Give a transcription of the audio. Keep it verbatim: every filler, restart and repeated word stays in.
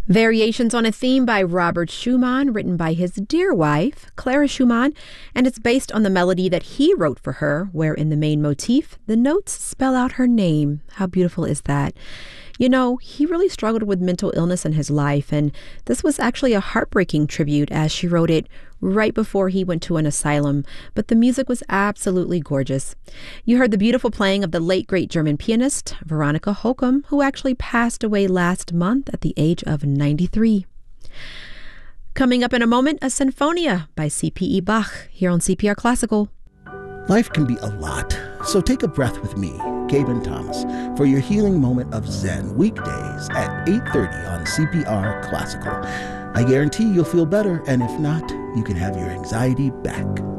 Variations on a Theme by Robert Schumann, written by his dear wife, Clara Schumann, and it's based on the melody that he wrote for her, where in the main motif, the notes spell out her name. How beautiful is that? You know, he really struggled with mental illness in his life, and this was actually a heartbreaking tribute as she wrote it right before he went to an asylum, but the music was absolutely gorgeous. You heard the beautiful playing of the late great German pianist, Veronica Holcomb, who actually passed away last month at the age of ninety-three. Coming up in a moment, a Sinfonia by C P E Bach here on C P R Classical. Life can be a lot, so take a breath with me, Gaben Thomas, for your healing moment of Zen, weekdays at eight thirty on C P R Classical. I guarantee you'll feel better, and if not, you can have your anxiety back.